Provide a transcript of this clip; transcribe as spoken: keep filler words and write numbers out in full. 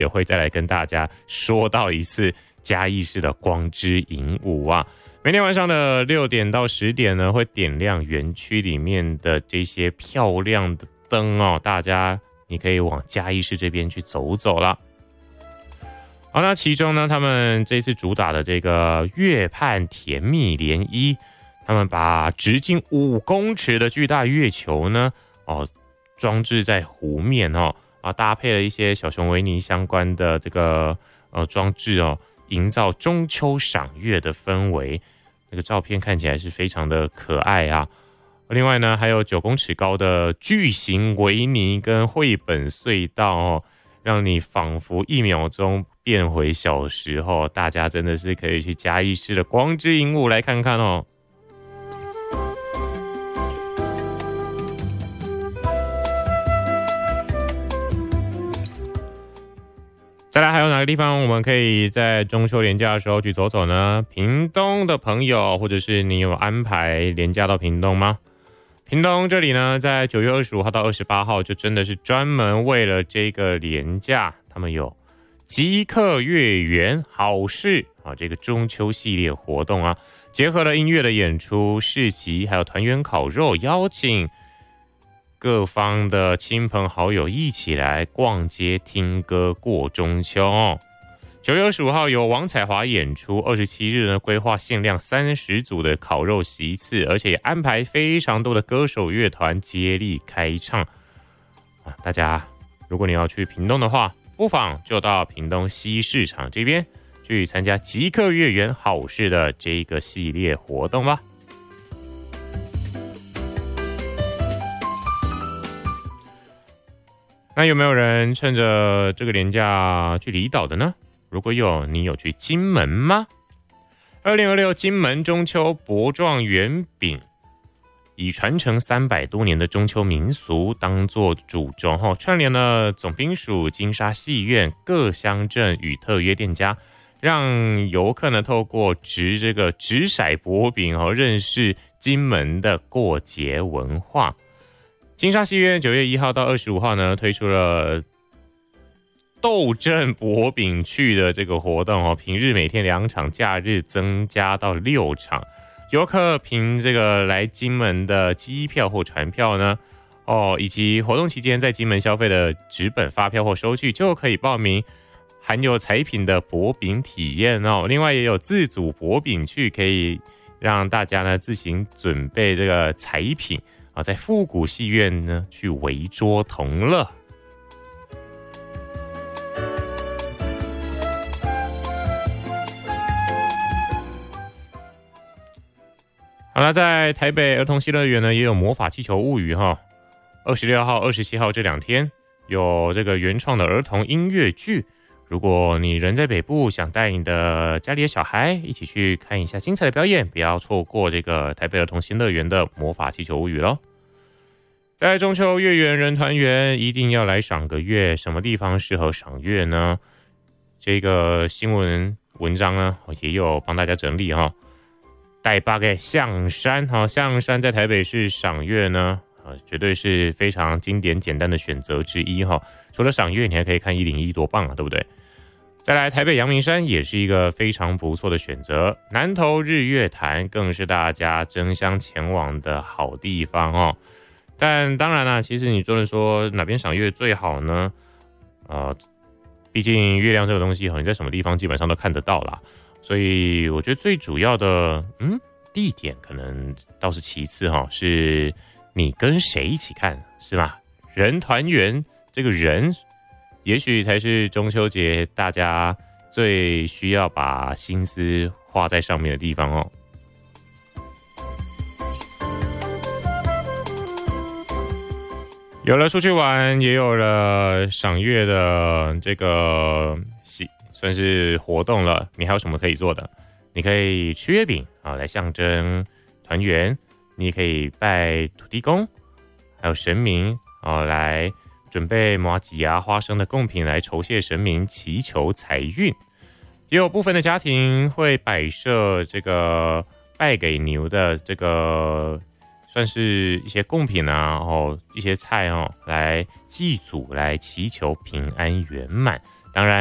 也会再来跟大家说到一次嘉义市的光之影舞啊。每天晚上的六点到十点呢，会点亮园区里面的这些漂亮的灯哦，大家你可以往嘉义市这边去走走了。好，那其中呢，他们这次主打的这个月畔甜蜜涟漪，他们把直径五公尺的巨大月球呢，哦，装置在湖面哦，啊，搭配了一些小熊维尼相关的这个呃装置哦，营造中秋赏月的氛围。那个照片看起来是非常的可爱啊。另外呢，还有九公尺高的巨型维尼跟绘本隧道哦，让你仿佛一秒钟变回小时候。大家真的是可以去嘉义市的光之影舞来看看哦。再来还有哪个地方我们可以在中秋连假的时候去走走呢？屏东的朋友，或者是你有安排连假到屏东吗？屏东这里呢，在九月二十五号到二十八号，就真的是专门为了这个连假，他们有即刻月圆好事啊，这个中秋系列活动啊，结合了音乐的演出、市集，还有团圆烤肉，邀请各方的亲朋好友一起来逛街、听歌、过中秋哦。九月二十五号由王彩华演出，二十七日呢规划限量三十组的烤肉席次，而且也安排非常多的歌手乐团接力开唱啊！大家如果你要去屏东的话，不妨就到屏东西市场这边去参加即刻月圆好事的这个系列活动吧。那有没有人趁着这个连假去离岛的呢？如果有，你有去金门吗？二零二六金门中秋博状圆饼，以传承三百多年的中秋民俗当作主轴，串联了总兵署、金沙戏院、各乡镇与特约店家，让游客呢透过掷这个掷骰博饼哦，认识金门的过节文化。金沙戏院九月一号到二十五号呢，推出了斗阵博饼趣的这个活动哦，平日每天两场，假日增加到六场。游客凭这个来金门的机票或船票呢，哦，以及活动期间在金门消费的纸本发票或收据，就可以报名含有彩品的博饼体验哦。另外也有自主博饼趣，可以让大家呢自行准备这个彩品啊，在复古戏院呢去围桌同乐。好了，在台北儿童戏乐园呢，也有魔法气球物语哈。二十六号、二十七号这两天有这个原创的儿童音乐剧。如果你人在北部，想带你的家里的小孩一起去看一下精彩的表演，不要错过这个台北儿童新乐园的魔法气球物语咯。在中秋月圆人团圆，一定要来赏个月。什么地方适合赏月呢？这个新闻文章呢，也有帮大家整理哈。带八个象山，好，象山在台北市赏月呢，呃，绝对是非常经典简单的选择之一哈。除了赏月，你还可以看一零一，多棒啊，对不对？再来，台北阳明山也是一个非常不错的选择，南投日月潭更是大家争相前往的好地方哦。但当然啦，其实你说的说哪边赏月最好呢？呃，毕竟月亮这个东西，你在什么地方基本上都看得到啦。所以我觉得最主要的，嗯，地点可能倒是其次哈，是你跟谁一起看，是吧？人团圆，这个人，也许才是中秋节大家最需要把心思花在上面的地方哦。有了出去玩，也有了赏月的这个喜。算是活动了，你还有什么可以做的？你可以吃月饼啊，来象征团圆；你也可以拜土地公，还有神明啊，来准备麻糬啊、花生的贡品来酬谢神明，祈求财运。也有部分的家庭会摆设这个拜给牛的这个，算是一些贡品啊，然后一些菜哦，来祭祖，来祈求平安圆满。 当然